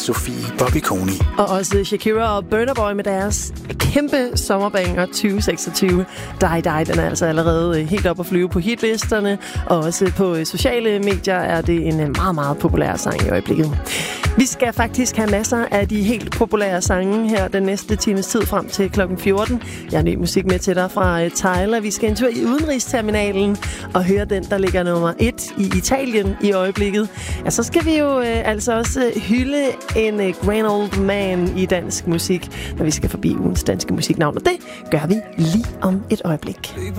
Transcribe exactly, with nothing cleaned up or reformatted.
Sofie Bobby-Koni. Og også Shakira og Burna Boy med deres kæmpe sommerbanger tyve seksogtyve. Die Die, den er altså allerede helt op at flyve på hitlisterne. Og også på sociale medier er det en meget, meget populær sang i øjeblikket. Vi skal faktisk have masser af de helt populære sange her den næste times tid frem til klokken fjorten. Jeg har ny musik med til dig fra Tyler. Vi skal en tur i udenrigsterminalen og høre den, der ligger nummer et i Italien i øjeblikket. Ja, så skal vi jo øh, altså også hylde en øh, grand old man i dansk musik, når vi skal forbi ugens danske musiknavn. Og det gør vi lige om et øjeblik.